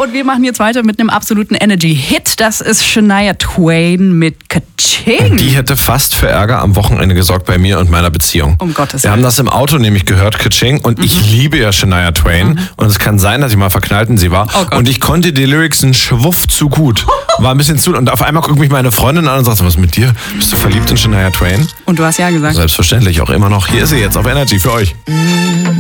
Und wir machen jetzt weiter mit einem absoluten Energy-Hit. Das ist Shania Twain mit Ka-Ching. Die hätte fast für Ärger am Wochenende gesorgt bei mir und meiner Beziehung. Um Gottes Wir Willen. haben das im Auto nämlich gehört, Ka-Ching, und ich liebe ja Shania Twain. Und es kann sein, dass ich mal verknallt in sie war. Oh Gott. Und ich konnte die Lyrics einen Schwuff zu gut. War ein bisschen zu. Und auf einmal guckt mich meine Freundin an und sagt, was ist mit dir? Bist du verliebt in Shania Twain? Und du hast ja gesagt. Selbstverständlich, auch immer noch. Hier ist sie jetzt auf Energy für euch.